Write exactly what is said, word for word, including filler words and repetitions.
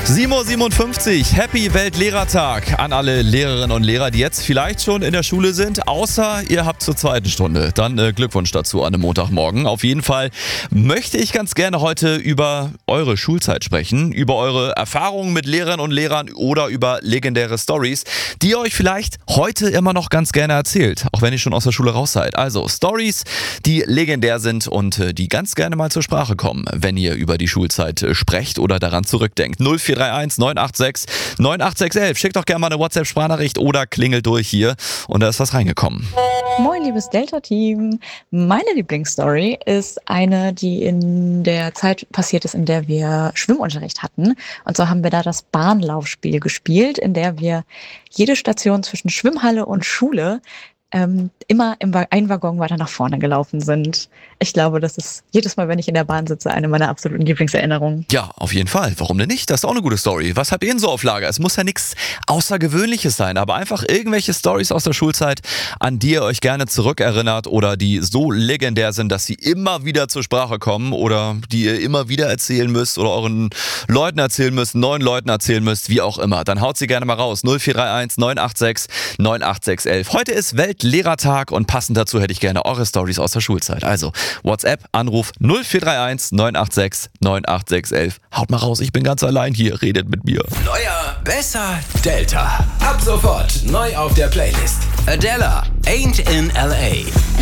sieben Uhr siebenundfünfzig, Happy Weltlehrertag an alle Lehrerinnen und Lehrer, die jetzt vielleicht schon in der Schule sind, außer ihr habt zur zweiten Stunde. Dann äh, Glückwunsch dazu an einem Montagmorgen. Auf jeden Fall möchte ich ganz gerne heute über eure Schulzeit sprechen, über eure Erfahrungen mit Lehrerinnen und Lehrern oder über legendäre Stories, die ihr euch vielleicht heute immer noch ganz gerne erzählt, auch wenn ihr schon aus der Schule raus seid. Also Stories, die legendär sind und äh, die ganz gerne mal zur Sprache kommen, wenn ihr über die Schulzeit äh, sprecht oder daran zurückdenkt. null vier drei eins neun acht sechs neun acht sechs elf. Schickt doch gerne mal eine WhatsApp-Sprachnachricht oder klingelt durch hier und da ist was reingekommen. Moin, liebes Delta-Team. Meine Lieblingsstory ist eine, die in der Zeit passiert ist, in der wir Schwimmunterricht hatten. Und zwar haben wir da das Bahnlaufspiel gespielt, in der wir jede Station zwischen Schwimmhalle und Schule ähm, immer im Wa- einen Waggon weiter nach vorne gelaufen sind. Ich glaube, das ist jedes Mal, wenn ich in der Bahn sitze, eine meiner absoluten Lieblingserinnerungen. Ja, auf jeden Fall. Warum denn nicht? Das ist auch eine gute Story. Was habt ihr denn so auf Lager? Es muss ja nichts Außergewöhnliches sein, aber einfach irgendwelche Stories aus der Schulzeit, an die ihr euch gerne zurückerinnert oder die so legendär sind, dass sie immer wieder zur Sprache kommen oder die ihr immer wieder erzählen müsst oder euren Leuten erzählen müsst, neuen Leuten erzählen müsst, wie auch immer. Dann haut sie gerne mal raus. null vier drei eins neun acht sechs neun acht sechs elf. Heute ist Weltlehrertag und passend dazu hätte ich gerne eure Stories aus der Schulzeit. Also WhatsApp, Anruf null vier drei eins neun acht sechs neun acht sechs elf. Haut mal raus, ich bin ganz allein hier, redet mit mir. Neuer, besser, Delta. Ab sofort neu auf der Playlist. Adela, Ain't in L A.